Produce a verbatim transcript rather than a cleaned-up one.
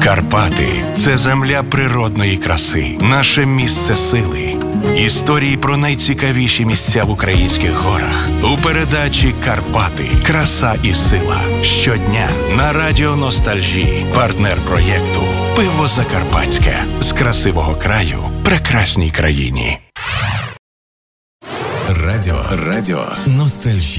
Карпати – це земля природної краси, наше місце сили. Історії про найцікавіші місця в українських горах. У передачі «Карпати. Краса і сила». Щодня на радіо Ностальжі. Партнер проєкту «Пиво Закарпатське». З красивого краю прекрасній країні. Радіо, радіо Ностальжі.